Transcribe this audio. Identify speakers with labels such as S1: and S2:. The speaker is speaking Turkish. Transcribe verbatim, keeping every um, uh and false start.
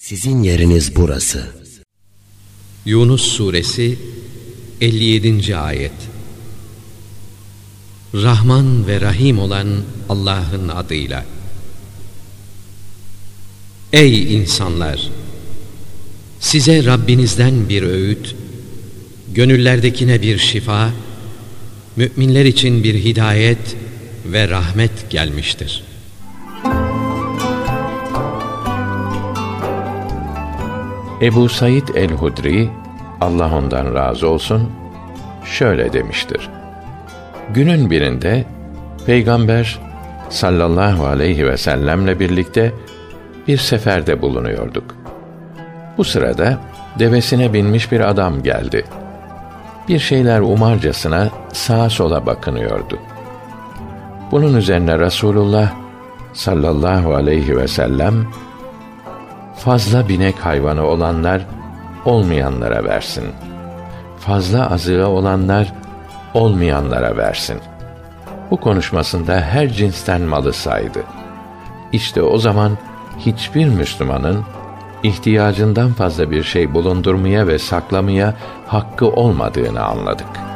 S1: Sizin yeriniz burası.
S2: Yunus Suresi elli yedinci ayet. Rahman ve Rahim olan Allah'ın adıyla. Ey insanlar! Size Rabbinizden bir öğüt, gönüllerdekine bir şifa, müminler için bir hidayet ve rahmet gelmiştir.
S3: Ebu Said el-Hudri, Allah ondan razı olsun, şöyle demiştir: Günün birinde Peygamber sallallahu aleyhi ve sellemle birlikte bir seferde bulunuyorduk. Bu sırada devesine binmiş bir adam geldi. Bir şeyler umarcasına sağa sola bakınıyordu. Bunun üzerine Resulullah sallallahu aleyhi ve sellem, fazla binek hayvanı olanlar olmayanlara versin. Fazla azığı olanlar olmayanlara versin. Bu konuşmasında her cinsten malı saydı. İşte o zaman hiçbir Müslümanın ihtiyacından fazla bir şey bulundurmaya ve saklamaya hakkı olmadığını anladık.